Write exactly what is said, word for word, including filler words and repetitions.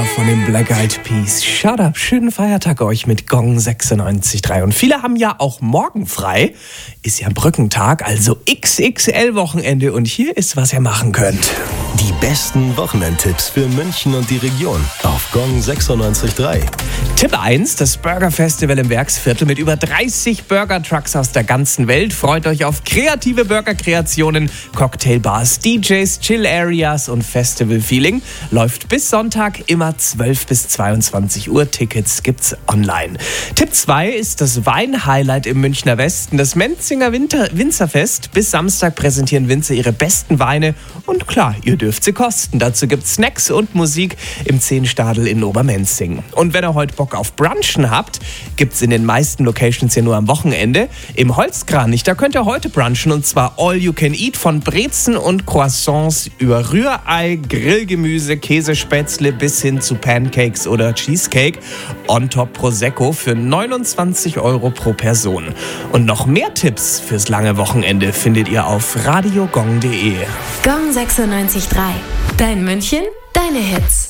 von den Black Eyed Peas. Shut up, schönen Feiertag euch mit Gong sechsundneunzig Komma drei. Und viele haben ja auch morgen frei. Ist ja Brückentag, also X X L-Wochenende. Und hier ist, was ihr machen könnt. Die besten Wochenendtipps für München und die Region auf Gong sechsundneunzig Komma drei. Tipp eins, das Burger Festival im Werksviertel mit über dreißig Burger-Trucks aus der ganzen Welt. Freut euch auf kreative Burger-Kreationen, Cocktailbars, D Js, Chill-Areas und Festival-Feeling. Läuft bis Sonntag immer zwölf bis zweiundzwanzig Uhr. Tickets gibt's online. Tipp zwei ist das Wein-Highlight im Münchner Westen, das Menzinger Winter- Winzerfest. Bis Samstag präsentieren Winzer ihre besten Weine und klar, ihr dürft sie kosten. Dazu gibt's Snacks und Musik im Zehnstadel in Obermenzing. Und wenn ihr heute Bock auf Brunchen habt, gibt's in den meisten Locations ja nur am Wochenende. Im Holzkranich, da könnt ihr heute brunchen und zwar all you can eat, von Brezen und Croissants über Rührei, Grillgemüse, Käsespätzle bis hin zu Pancakes oder Cheesecake. On top Prosecco für neunundzwanzig Euro pro Person. Und noch mehr Tipps fürs lange Wochenende findet ihr auf radiogong punkt de. Gong sechsundneunzig Komma drei. Dein München, deine Hits.